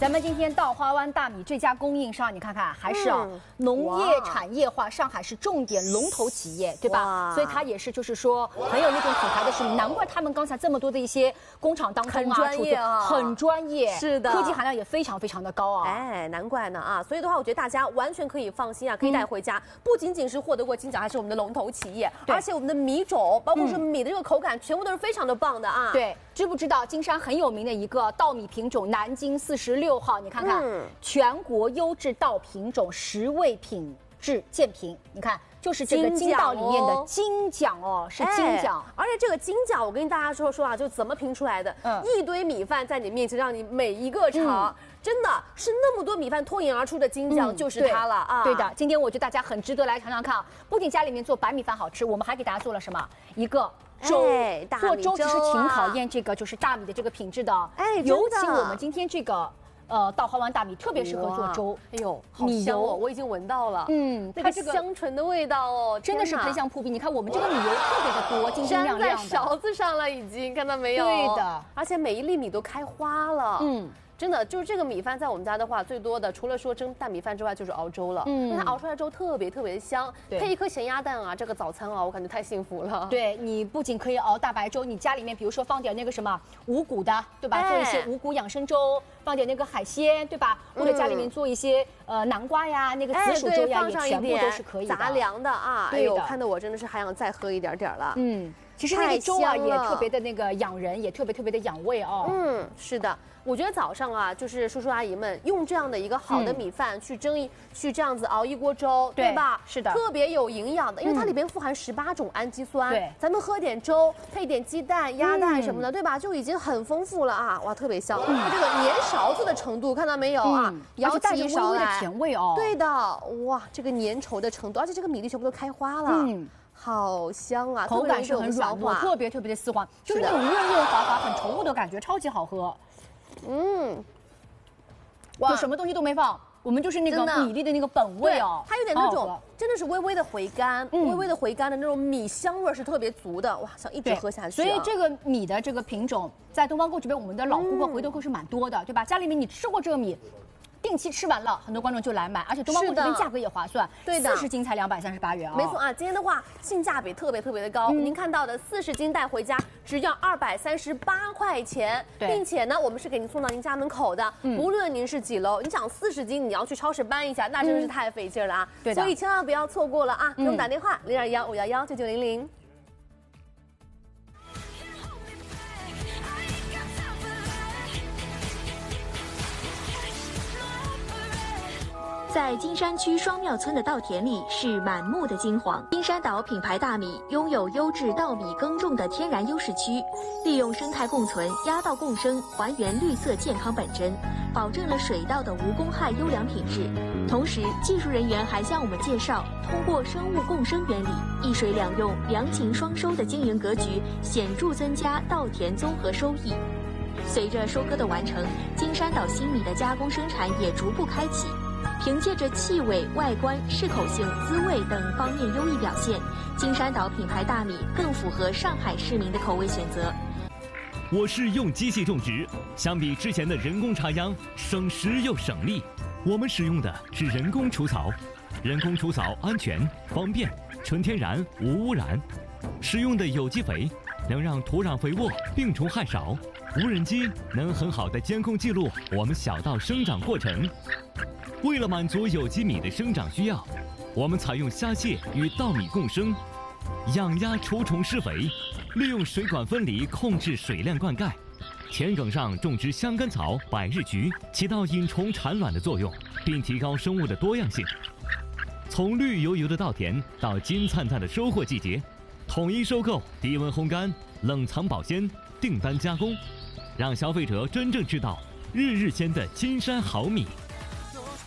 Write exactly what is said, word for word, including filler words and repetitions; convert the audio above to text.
咱们今天稻花湾大米最佳供应商，你看看还是啊，农业产业化，上海是重点龙头企业，对吧？所以它也是就是说很有那种品牌的实力，难怪他们刚才这么多的一些工厂当中啊， 很专业啊， 很专业， 是的， 科技含量也非常非常的高啊。 哎，难怪呢啊！所以的话，我觉得大家完全可以放心啊，可以带回家。嗯、不仅仅是获得过金奖，还是我们的龙头企业，而且我们的米种，包括是米的这个口感，全部都是非常的棒的啊。 对，知不知道金山很有名的一个稻米品种南京四十六号？你看看，嗯、全国优质稻品种十位品质鉴评，你看。就是这个金稻里面的金奖哦，是金奖、 哎，而且这个金奖，我跟大家说说啊，就怎么评出来的？嗯，一堆米饭在你面前，让你每一个尝，嗯、真的是那么多米饭脱颖而出的金奖，嗯、就是它了啊！ 对的，今天我觉得大家很值得来尝尝看啊！不仅家里面做白米饭好吃，我们还给大家做了什么？一个粥， 哎、大做粥其实挺考啊验这个就是大米的这个品质的。 哎， 尤其我们今天这个。呃，稻花湾大米特别适合做粥。 哎呦，好香哦！我已经闻到了， 嗯， 那个香醇的味道哦， 真的是喷香扑鼻。你看我们这个米油特别的多，晶晶亮亮的。 粘在勺子上了，已经看到没有？ 对的， 而且每一粒米都开花了。嗯。真的就是这个米饭，在我们家的话，最多的除了说蒸大米饭之外，就是熬粥了。嗯，它熬出来的粥特别特别的香，配一颗咸鸭蛋啊，这个早餐啊，我感觉太幸福了。 对，你不仅可以熬大白粥，你家里面比如说放点那个什么五谷的，对吧？哎、做一些五谷养生粥，放点那个海鲜，对吧？或者家里面做一些呃南瓜呀，那个紫薯粥呀， 哎、 也全部都是可以的。 杂粮的啊，哎呦，看得我真的是还想再喝一点点了。 嗯，其实那个粥啊也特别的那个养人，也特别特别的养胃哦。 嗯，是的。我觉得早上啊，就是叔叔阿姨们用这样的一个好的米饭去蒸一，嗯、去这样子熬一锅粥，对, 对吧？ 是的， 特别有营养的，因为它里边富含十八种氨基酸。对，咱们喝点粥，配点鸡蛋、鸭蛋什么的，嗯、对吧？就已经很丰富了啊！哇，特别香。嗯、这个粘勺子的程度看到没有啊？ 嗯、舀起一勺来，甜味哦。 对的，哇，这个粘稠的程度，而且这个米粒全部都开花了。嗯。好香啊， 口感是很软糯，特别特别的丝滑，就是那种润润滑滑、很稠的感觉，超级好喝。嗯，哇，就什么东西都没放，我们就是那个米粒的那个本味哦， 它有点那种真的是微微的回甘，嗯、微微的回甘的那种米香味是特别足的，哇，想一直喝下去、 啊。所以这个米的这个品种，在东方购这边，我们的老顾客、回头客是蛮多的，对吧？家里面你吃过这个米。定期吃完了，很多观众就来买，而且东方购这边价格也划算， 对的， 四十斤才两百三十八元啊、哦。 没错啊，今天的话性价比特别特别的高，嗯、您看到的四十斤带回家只要二百三十八块钱，并且呢，我们是给您送到您家门口的，嗯、无论您是几楼，你想四十斤你要去超市搬一下，那真的是太费劲了啊。嗯、对的，所以千万不要错过了啊！给我们打电话零二幺五幺幺九九零零。 在金山区双庙村的稻田里是满目的金黄。金山岛品牌大米拥有优质稻米耕种的天然优势区，利用生态共存、压稻共生，还原绿色健康本真，保证了水稻的无公害优良品质。同时，技术人员还向我们介绍，通过生物共生原理，一水两用、良禽双收的经营格局，显著增加稻田综合收益。随着收割的完成，金山岛新米的加工生产也逐步开启。凭借着气味、外观、适口性、滋味等方面优异表现，金山岛品牌大米更符合上海市民的口味选择。 我是用机器种植，相比之前的人工插秧，省时又省力。我们使用的是人工除草，人工除草安全、方便、纯天然、无污染。使用的有机肥能让土壤肥沃、病虫害少。无人机能很好的监控记录我们小稻生长过程。为了满足有机米的生长需要，我们采用虾蟹与稻米共生，养鸭除虫施肥，利用水管分离控制水量灌溉。田埂上种植香根草、百日菊，起到引虫产卵的作用，并提高生物的多样性。从绿油油的稻田到金灿灿的收获季节，统一收购、低温烘干、冷藏保鲜、订单加工，让消费者真正知道日日鲜的金山好米。